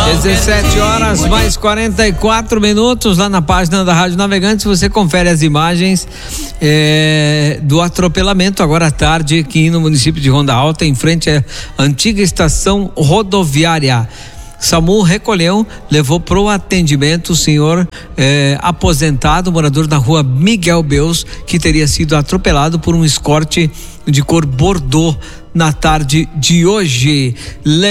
17 horas mais 44 minutos, lá na página da Rádio Navegantes você confere as imagens do atropelamento agora à tarde aqui no município de Ronda Alta, em frente à antiga estação rodoviária. SAMU recolheu, levou para o atendimento o senhor aposentado, morador da rua Miguel Beus, que teria sido atropelado por um Escort de cor Bordeaux na tarde de hoje.